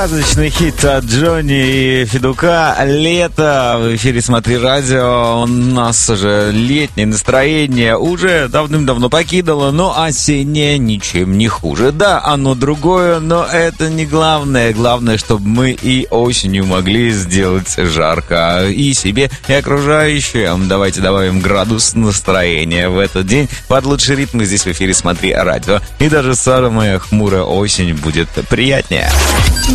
Сказочный хит от Джонни и Федука «Лето». В эфире «Смотри радио». У нас уже летнее настроение уже давным-давно покидало, но осеннее ничем не хуже. Да, оно другое, но это не главное. Главное, чтобы мы и осенью могли сделать жарко и себе, и окружающим. Давайте добавим градус настроения в этот день. Под лучшие ритмы здесь в эфире «Смотри радио». И даже самая хмурая осень будет приятнее.